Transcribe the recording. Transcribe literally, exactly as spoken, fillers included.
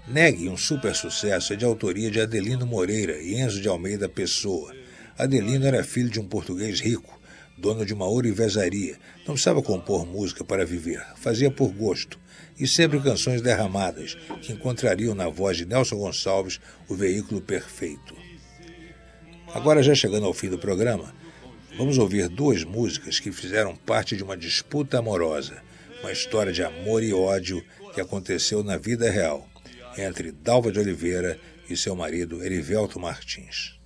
Negue, um super sucesso, é de autoria de Adelino Moreira e Enzo de Almeida Pessoa. Adelino era filho de um português rico, dono de uma ourivesaria. Não precisava compor música para viver, fazia por gosto, e sempre canções derramadas, que encontrariam na voz de Nelson Gonçalves o veículo perfeito. Agora, já chegando ao fim do programa, vamos ouvir duas músicas que fizeram parte de uma disputa amorosa, uma história de amor e ódio que aconteceu na vida real, entre Dalva de Oliveira e seu marido Erivelto Martins.